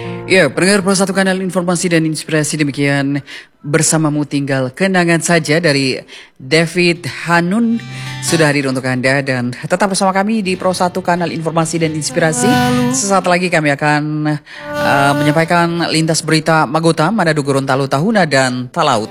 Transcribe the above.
Ya, pendengar Pro Satu Kanal Informasi dan Inspirasi, demikian bersamamu tinggal kenangan saja dari David Hanun sudah hadir untuk Anda, dan tetap bersama kami di Pro Satu Kanal Informasi dan Inspirasi. Sesaat lagi kami akan menyampaikan lintas berita Magota, Manado, Gorontalo, Tahuna, dan Talaut.